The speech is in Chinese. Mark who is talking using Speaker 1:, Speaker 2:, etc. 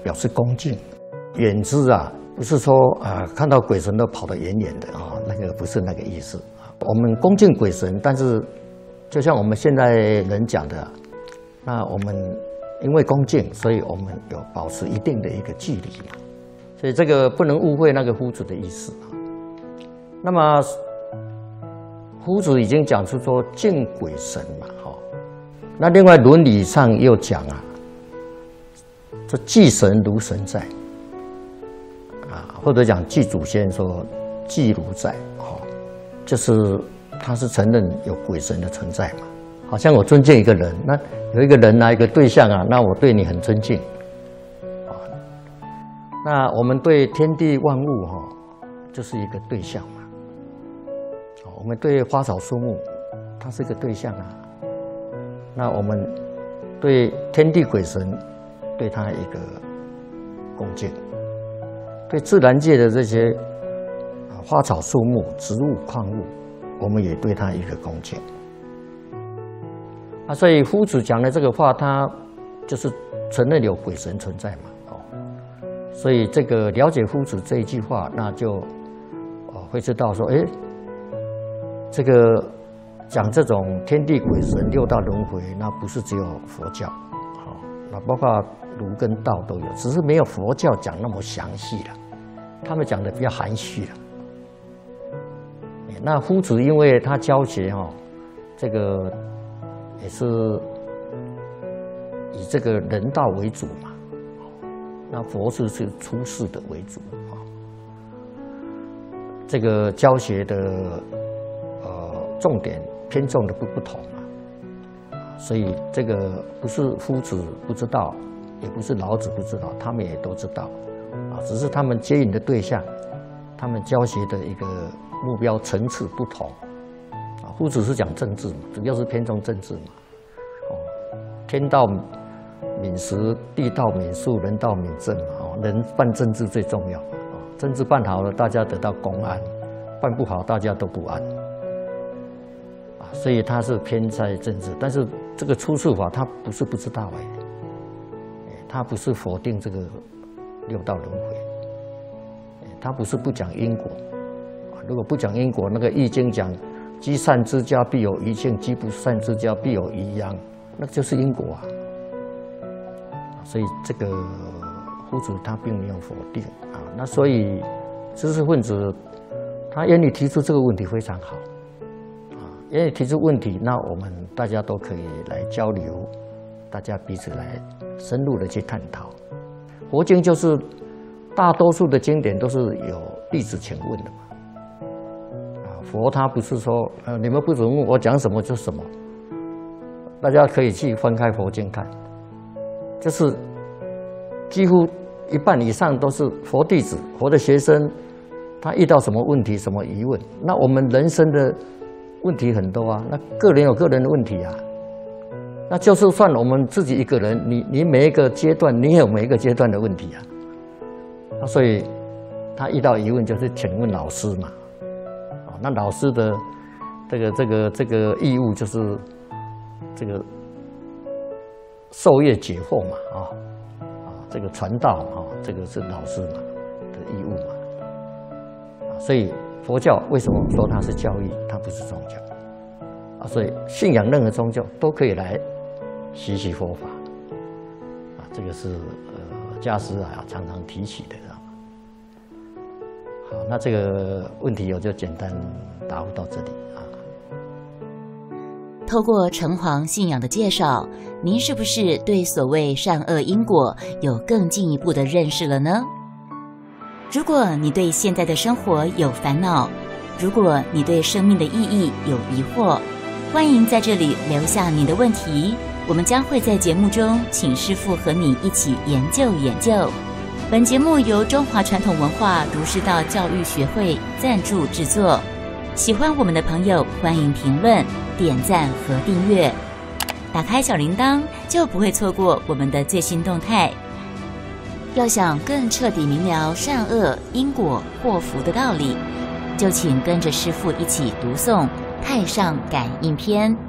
Speaker 1: 表示恭敬。远之啊，不是说看到鬼神都跑得远远的啊，那个不是那个意思。我们恭敬鬼神，但是就像我们现在人讲的，那我们因为恭敬，所以我们有保持一定的一个距离嘛。所以这个不能误会那个夫子的意思啊。那么夫子已经讲出说敬鬼神嘛，那另外伦理上又讲啊，这祭神如神在啊，或者讲祭祖先说祭如在，就是他是承认有鬼神的存在嘛。好像我尊敬一个人，那有一个人啊，一个对象啊，那我对你很尊敬。那我们对天地万物就是一个对象嘛。我们对花草树木，它是一个对象啊。那我们对天地鬼神，对他一个恭敬；对自然界的这些花草树木、植物、矿物，我们也对他一个恭敬。所以夫子讲的这个话，他就是承认有鬼神存在嘛。所以这个了解夫子这一句话，那就会知道说，这个讲这种天地鬼神六道轮回，那不是只有佛教，那包括儒跟道都有，只是没有佛教讲那么详细了，他们讲的比较含蓄了。那夫子因为他教学这个也是以这个人道为主嘛。那佛是出世的为主这个教学的重点偏重的不同所以这个不是夫子不知道，也不是老子不知道，他们也都知道只是他们接引的对象，他们教学的一个目标层次不同夫子是讲政治嘛，主要是偏重政治嘛天道敏实，地道敏术，人道敏政嘛。人办政治最重要政治办好了，大家得到公安；办不好，大家都不安所以他是偏在政治。但是这个出世法，他不是不知道他不是否定这个六道轮回，他不是不讲因果如果不讲因果，那个《易经》讲积善之家必有余庆，积不善之家必有余殃，那就是因果所以这个夫子他并没有否定那所以知识分子他愿意提出这个问题非常好愿意提出问题，那我们大家都可以来交流，大家彼此来深入的去探讨。佛经就是大多数的经典都是有弟子请问的嘛佛他不是说你们不准问我讲什么就什么，大家可以去翻开佛经看。就是几乎一半以上都是佛弟子、佛的学生，他遇到什么问题、什么疑问，那我们人生的问题很多那个人有个人的问题那就是算我们自己一个人，你每一个阶段，你也有每一个阶段的问题所以他遇到疑问就是请问老师嘛那老师的这个义务就是这个授业解惑嘛这个传道这个是老师嘛的义务嘛所以佛教为什么说它是教义，它不是宗教所以信仰任何宗教都可以来学习佛法这个是家师常常提起的好，那这个问题我就简单答复到这里
Speaker 2: 透过城隍信仰的介绍，您是不是对所谓善恶因果有更进一步的认识了呢？如果你对现在的生活有烦恼，如果你对生命的意义有疑惑，欢迎在这里留下你的问题，我们将会在节目中请师父和你一起研究研究。本节目由中华传统文化儒释道教育学会赞助制作。喜欢我们的朋友，欢迎评论、点赞和订阅，打开小铃铛就不会错过我们的最新动态。要想更彻底明了善恶因果祸福的道理，就请跟着师父一起读诵《太上感应篇》。